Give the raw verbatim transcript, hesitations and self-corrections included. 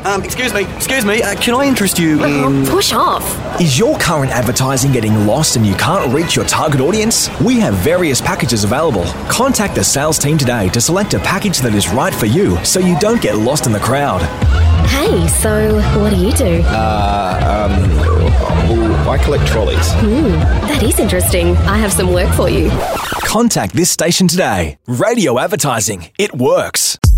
Um, excuse me, excuse me, uh, can I interest you in... Oh, push off. Is your current advertising getting lost and you can't reach your target audience? We have various packages available. Contact the sales team today to select a package that is right for you so you don't get lost in the crowd. Hey, so what do you do? Uh, um, well, I collect trolleys. Hmm, that is interesting. I have some work for you. Contact this station today. Radio advertising. It works.